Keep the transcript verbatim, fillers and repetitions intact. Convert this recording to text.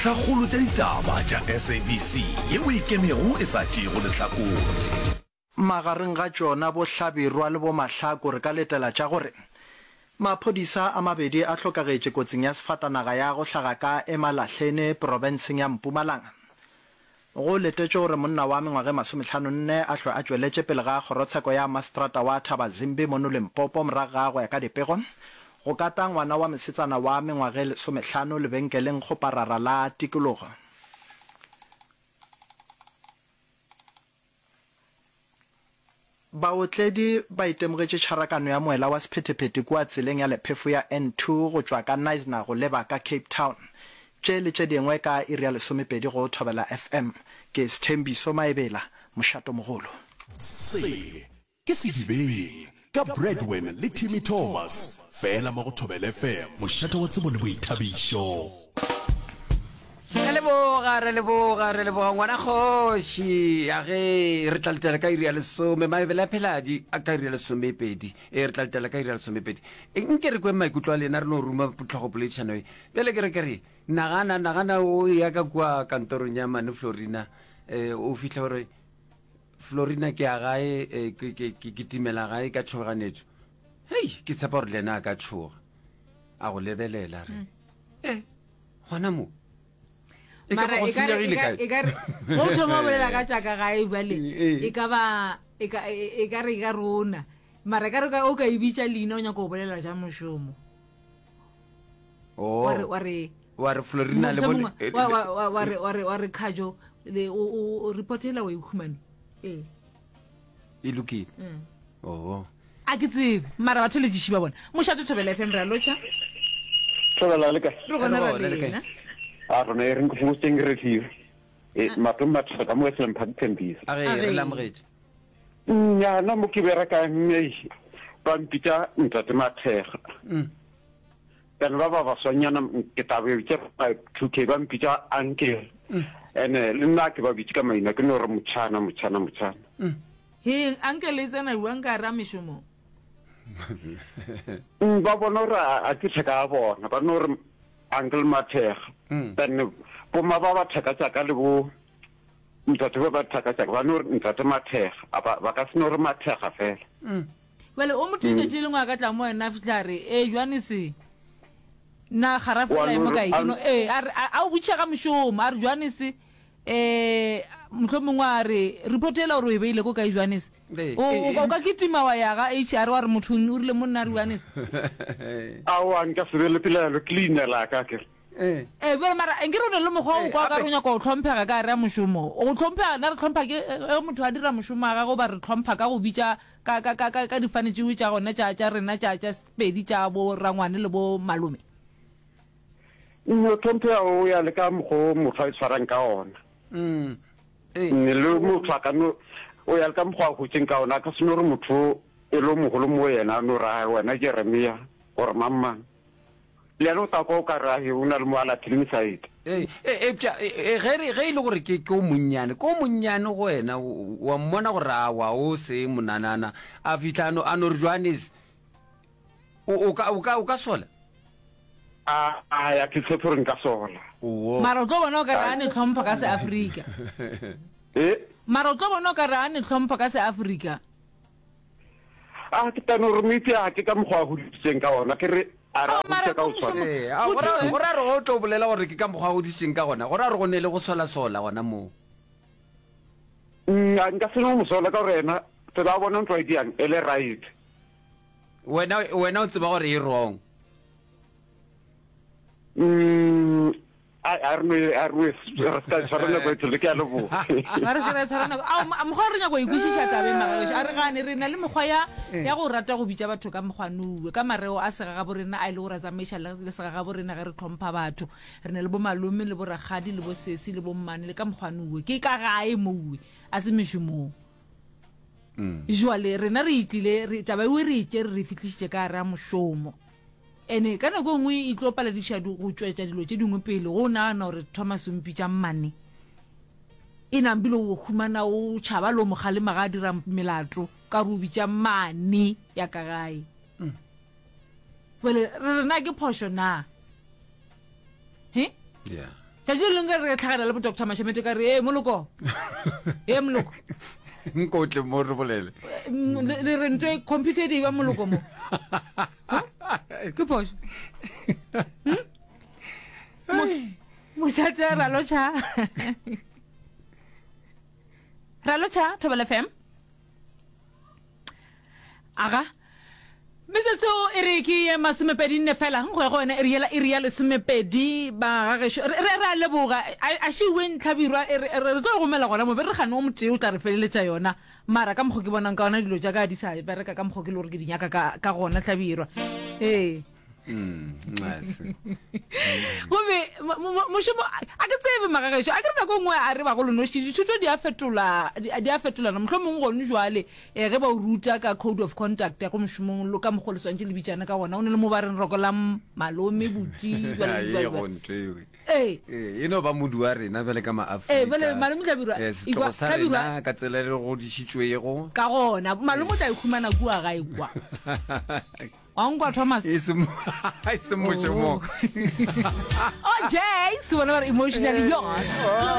Tlhagolo tša ditaba tša S A B C yeo ikemego e sa tšego lehlakore. Magareng ga tšona bo hlabirwa le bo mahlako re ka letela tša gore maphodisa a mabedi a hlokagetše kotsing ya sefatanaga ya go hlaga ka Emalahleni provinseng ya Mpumalanga. Go letetše gore monna wa mengwaga masomehlano nne a hlwe a tšweletše pele ga kgorotsheko ya mastrata wa Thabazimbi mo Limpopo morago ga go ya ka dipego go kata ngwana wa mesetsana wa mengwaga lesomehlano lebenkeleng go parara la Tikologo. Baotledi ba itemogetše tšharakano ya moela wa sephetephete kua tseleng ya lephefo ya N two go tšwa ka Knysna go leba ka Cape Town. Tše le tše dingwe ka iri ya lesomepedi go Thobela F M ke Sthembiso Maebela mošato mogolo. Se ke sedibeng ka Breadwin le Timmy Thomas fela mo go Thobela F M mošato wa tsebo le boithabišo. Re leboga re leboga re leboga ngwana kgoši ya ge re tla letela ka iri ya lesome Maebela pheladi a ka iri ya lesomepedi e re tla letela ka iri ya lesomepedi nke re kwe maikutlo a lena re no ruma tlhogo poledišano e pele ke re ke re nagana nagana o ya ka kua kantorong ya mane Florina o fitlha gore Florina ke a gae ke timela gae ka tšhoganetšo hei ke tshepa gore le ena a ka tšhoga a go lebelela re e gona mo mara e ka re go thoma bolela ka tšaka gae bale e ka ba e ka re e ka rona mara ka re o ka e bitša leina o nyaka go bolela ja mošomo wa re wa re Florina le bone wa re khajo o reportela wa ikhumane e e lokile oh a ke tsebe mara batho le dišiba bona mošato Thobela F M ra locha Thobela le ka re gona ra lena a rona e reng go fosteng re thiwe e matomba tsa ka mo se mpha tshembisa a re la mogetse nya na mo ke bera ka mme ba mpita ntate Mathega then ba ba ba swanyana ke tabe ke ba thuke ba mpita anke ene le nna ke ba bitse ka maina ke no re motshana motshana motshana he anke le tsena buang ka ra mishomo ba bona ra a ke tsaka bona ba no re Uncle Mathega then bo ma ba ba thaka tsaka le bo ntate ba thaka tsaka ba no ntate Mathega ba ka se no re Mathega fela wele o motšitše tše lengwe a ka tla mo wena fitlhare e Johannes na garafela mo ka ikino e a o butša ka mošomo a re Johannes eh mohlomongwe a re reportela gore o e beile ko ka Johannes o ka kitima wa ya ga H R wa re motho o rile monna re Johannes a wa nka se le pele le cleaner la ka ke eh eh be mara engiro le mogwa o kwa ka ronya go tlhomphega ka re mošomo o tlhomphega na re tlhompha ke motho a dira mošomo ga go ba re tlhompha ka go bitša ka ka ka ka difanetše o tša gona tša tša rena tša tša spedi tša bo rangwane le bo malome no tlhompha o ya le ka mo motho a tshwarang ka ona mm eh le motho ka no o ya ka mogwa go tseng ka ona ka seno re motho e lo mogolo mo yena no ra wena Jeremia gore mamma le no ta go ka ra he una le mo ala tliniside eh eh e ge ge ile gore ke ke o monnyane ko monnyane go wena wa mmona gore a wa o se monanana a fitlhano a no re Johannes o ka o ka o ka sola a a ya ke tsepho re nka sola mara o tlo bona ka ra ne tlhompha ka se Africa eh mara o tlo bona ka ra ne tlhompha ka se Africa a ke tano re mipia ke ka mogwa go ditseng ka ona ke re a ra go ka o tshwana eh a gora gora re go tlo bolela gore ke ka mogwa go ditseng ka gona gora re go ne le go sola sola gona mo nka nka se no mo sola ka rena te ba bona ntwa idiang ele right wena wena o tseba gore e wrong mm I arme arwe rasta tsarana go tsele ke a lobo mara se re tsarana a mo go renya go ikwišiša tabe magašo a re gane re na le mekgwa ya ya go rata go bitša batho ka mokgwanuwe ka mareo a sega ga borena a ile go razamaiša le sega ga borena ge re tlhompha batho re na le bo malome le bo ragadi le bo sesi le bo mmane le ka mokgwanuwe ke ka gae mowe a se mešomong jwale rena re itlile re taba e re itše re fitlhišitše ka ra mošomo ene ka nako ngwe e tlo palediša go tšwetša dilo tše dingwe pele go nagana gore Thomas o mpitša mmane e nambile o khumana o tšhaba lo mogalema ga a dira melato ka re o bitša mmane ya ka gae wele re na ke phošo na he yeah tšatši le leng re tlhagela le bo doctor Mashemete ka re e moloko e moloko nkotle mo re bolele le re ntwe computer di ba moloko mo ke phoso mošate ralocha ralocha Thobela F M aga Misetso e re ke ya masomepedi nne fela go go ene e riela e riela lesomepedi ba ga ge re ra leboga a she win tlhabirwa re tlo go mela gona mo be re gane o motse o tla re feleletsa yona mara ka mokgo ke bonang ka ona dilo ja ka di sa bereka ka mokgo ke le gore ke dinyaka ka ka gona tlhabirwa eh mm nice gobe moshomo a ke tsebe magagesho a ke re go ngwe a re ba go leno shi dithuto di a fetola di a fetola na mohlomong go nne jwale e ge ba o ruta ka code of conduct ya go moshomong lo ka mogolo swantse le bitsana ka gona o ne le mo ba reng rokola malome buti ya ye go ntwe eh eh eno ba modu wa rena bele ka maAfrika eh bele malome tlabirwa ikwa tlabirwa ka tsela le go ditshitswego ka gona malome tla ikhumana ku a ga ikwa Angwa Thomas isum isum mo Oh Jay, so emotionally yours.